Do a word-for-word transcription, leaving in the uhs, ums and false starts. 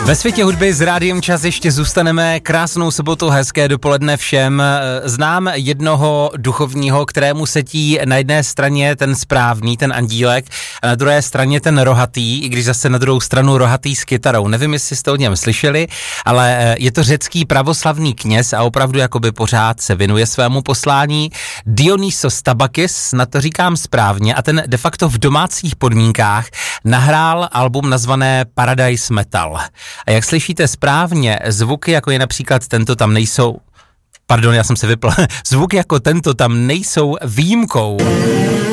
Ve světě hudby s Rádiem Čas ještě zůstaneme. Krásnou sobotu, hezké dopoledne všem. Znám jednoho duchovního, kterému setí na jedné straně ten správný, ten andílek, a na druhé straně ten rohatý, i když zase na druhou stranu rohatý s kytarou. Nevím, jestli jste o něm slyšeli, ale je to řecký pravoslavný kněz a opravdu jakoby pořád se věnuje svému poslání. Dionysos Tabakis, na to říkám správně, a ten de facto v domácích podmínkách nahrál album nazvané Paradise Metal. A jak slyšíte správně, zvuky jako je například tento tam nejsou, pardon, já jsem se vypl, zvuky jako tento tam nejsou výjimkou.